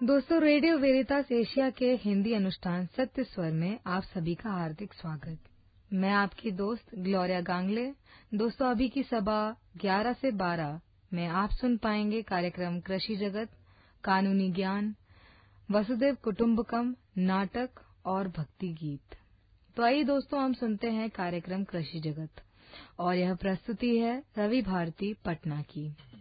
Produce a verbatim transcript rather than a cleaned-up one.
दोस्तों, radio वेरितास Asia के हिंदी अनुष्ठान सत्य स्वर में आप सभी का हार्दिक स्वागत। मैं आपकी दोस्त ग्लोरिया गांगले। दोस्तों, अभी की सभा ग्यारह से बारह में आप सुन पाएंगे कार्यक्रम कृषि जगत, कानूनी ज्ञान, वसुदेव कुटुंबकम, नाटक और भक्ति गीत। तो आइए दोस्तों, हम सुनते हैं कार्यक्रम कृषि जगत और यह प्रस्तुति है रवि भारती पटना की।